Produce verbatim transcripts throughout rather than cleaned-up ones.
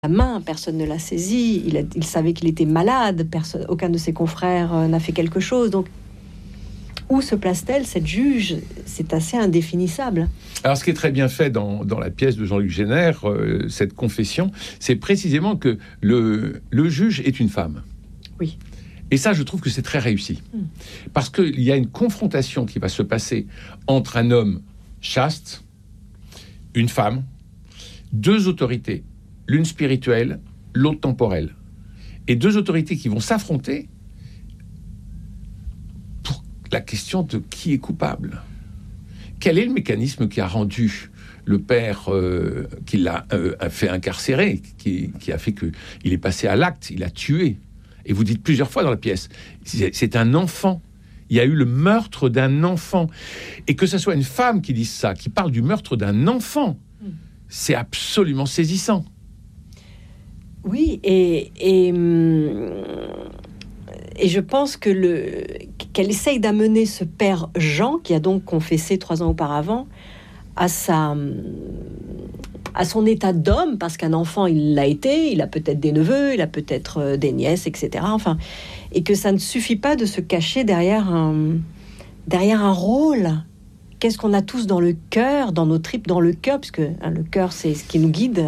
la main, personne ne l'a saisi, il, a, il savait qu'il était malade, personne, aucun de ses confrères euh, n'a fait quelque chose. Donc, où se place-t-elle, cette juge? C'est assez indéfinissable. Alors, ce qui est très bien fait dans, dans la pièce de Jean-Luc Génère, euh, cette confession, c'est précisément que le, le juge est une femme. Oui. Et ça, je trouve que c'est très réussi. Mmh. Parce qu'il y a une confrontation qui va se passer entre un homme chaste, une femme, deux autorités, l'une spirituelle, l'autre temporelle. Et deux autorités qui vont s'affronter pour la question de qui est coupable. Quel est le mécanisme qui a rendu le père, euh, qui l'a euh, fait incarcérer, qui, qui a fait qu'il est passé à l'acte, il a tué. Et vous dites plusieurs fois dans la pièce, c'est, c'est un enfant. Il y a eu le meurtre d'un enfant. Et que ce soit une femme qui dise ça, qui parle du meurtre d'un enfant, mmh. c'est absolument saisissant. Oui, et, et, et je pense que le, qu'elle essaye d'amener ce père Jean, qui a donc confessé trois ans auparavant, à, sa, à son état d'homme, parce qu'un enfant, il l'a été, il a peut-être des neveux, il a peut-être des nièces, et cetera. Enfin, et que ça ne suffit pas de se cacher derrière un, derrière un rôle. Qu'est-ce qu'on a tous dans le cœur, dans nos tripes, dans le cœur, parce que hein, le cœur, c'est ce qui nous guide.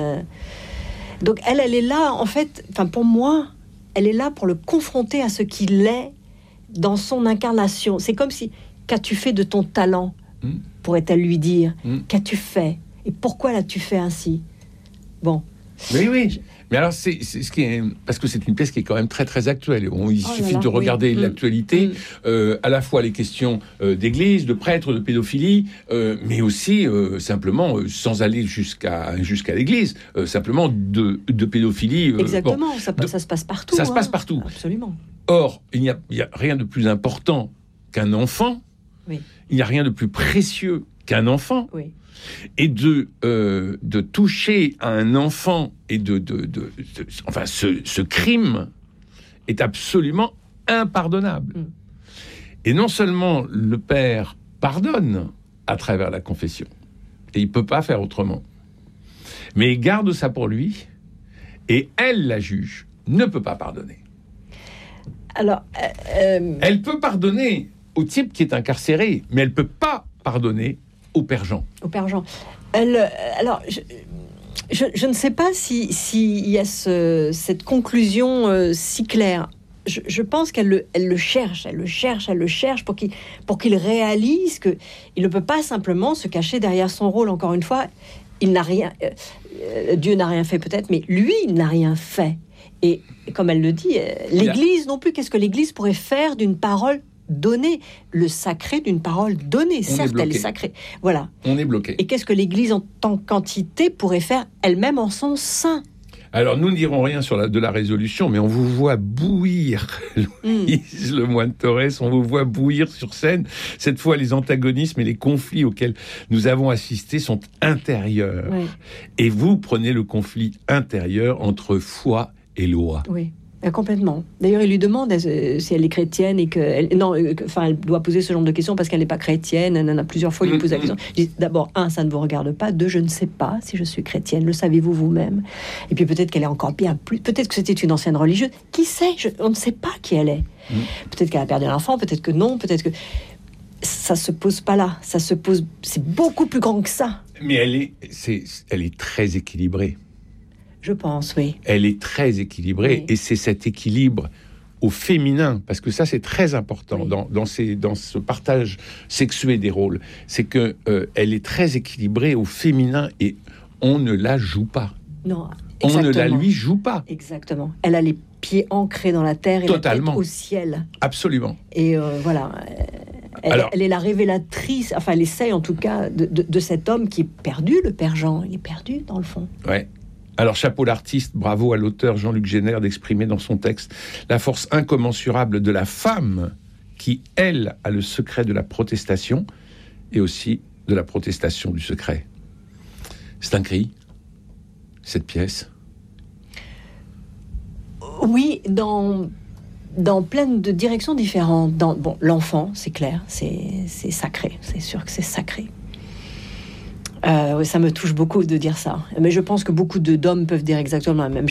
Donc elle, elle est là, en fait, enfin pour moi, elle est là pour le confronter à ce qu'il est dans son incarnation. C'est comme si, qu'as-tu fait de ton talent, mmh. pourrait-elle lui dire, mmh. qu'as-tu fait et pourquoi l'as-tu fait ainsi? Bon. Oui, oui. Mais alors, c'est, c'est ce qui est... Parce que c'est une pièce qui est quand même très, très actuelle. On, il oh suffit là là, de regarder oui. l'actualité, mmh. euh, à la fois les questions euh, d'église, de prêtres, de pédophilie, euh, mais aussi, euh, simplement, euh, sans aller jusqu'à, jusqu'à l'église, euh, simplement de, de pédophilie. Euh, Exactement, bon, ça, de, ça se passe partout. Ça hein. se passe partout. Absolument. Or, il n'y a, il y a rien de plus important qu'un enfant. Oui. Il n'y a rien de plus précieux qu'un enfant. Oui. Et de, euh, de toucher à un enfant et de, de, de, de enfin ce, ce crime est absolument impardonnable. Mm. Et non seulement le père pardonne à travers la confession, et il peut pas faire autrement, mais il garde ça pour lui, et elle, la juge, ne peut pas pardonner. Alors, euh, euh... elle peut pardonner au type qui est incarcéré, mais elle peut pas pardonner au père Jean. Au père Jean. Elle, alors, je, je, je ne sais pas si, si il y a ce, cette conclusion euh, si claire. Je, je pense qu'elle le, elle le cherche, elle le cherche, elle le cherche pour qu'il, pour qu'il réalise qu'il ne peut pas simplement se cacher derrière son rôle. Encore une fois, il n'a rien, euh, Dieu n'a rien fait peut-être, mais lui, il n'a rien fait. Et comme elle le dit, euh, l'Église non plus. Qu'est-ce que l'Église pourrait faire d'une parole donnée, le sacré d'une parole donnée? On certes, est elle est sacrée. Voilà. On est bloqué. Et qu'est-ce que l'Église en tant qu'entité pourrait faire elle-même en son sein? Alors, nous ne dirons rien sur la, de la résolution, mais on vous voit bouillir, Louise mm. Lemoine Torres, on vous voit bouillir sur scène. Cette fois, les antagonismes et les conflits auxquels nous avons assisté sont intérieurs. Oui. Et vous prenez le conflit intérieur entre foi et loi. Oui. Complètement. D'ailleurs, il lui demande si elle est chrétienne et que, elle, non, enfin, elle doit poser ce genre de questions parce qu'elle n'est pas chrétienne. Elle en a plusieurs fois lui pose la question. Je dis, d'abord, un, ça ne vous regarde pas. Deux, je ne sais pas si je suis chrétienne. Le savez-vous vous-même? Et puis peut-être qu'elle est encore bien plus. Peut-être que c'était une ancienne religieuse. Qui sait? je, On ne sait pas qui elle est. Mmh. Peut-être qu'elle a perdu un enfant. Peut-être que non. Peut-être que ça se pose pas là. Ça se pose. C'est beaucoup plus grand que ça. Mais elle est, c'est, elle est très équilibrée. Je pense, oui. Elle est très équilibrée, oui. Et c'est cet équilibre au féminin, parce que ça, c'est très important oui. dans, dans, ces, dans ce partage sexué des rôles. C'est qu'elle euh, est très équilibrée au féminin et on ne la joue pas. Non, exactement. On ne la lui joue pas. Exactement. Elle a les pieds ancrés dans la terre et Totalement. La tête au ciel. Absolument. Et euh, voilà... Elle, Alors, elle est la révélatrice, enfin, elle essaye en tout cas de, de, de cet homme qui est perdu, le père Jean. Il est perdu, dans le fond. Ouais. Alors, chapeau l'artiste, bravo à l'auteur Jean-Luc Génère d'exprimer dans son texte la force incommensurable de la femme qui, elle, a le secret de la protestation et aussi de la protestation du secret. C'est un cri, cette pièce. Oui, dans, dans plein de directions différentes. Dans, bon, l'enfant, c'est clair, c'est, c'est sacré, c'est sûr que c'est sacré. Euh, ouais, ça me touche beaucoup de dire ça. Mais je pense que beaucoup de d'hommes peuvent dire exactement la même